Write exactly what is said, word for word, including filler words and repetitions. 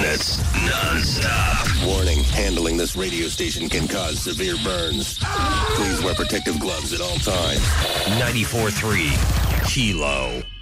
minutes, non-stop. Warning, handling this radio station can cause severe burns. Please wear protective gloves at all times. ninety-four point three Kilo.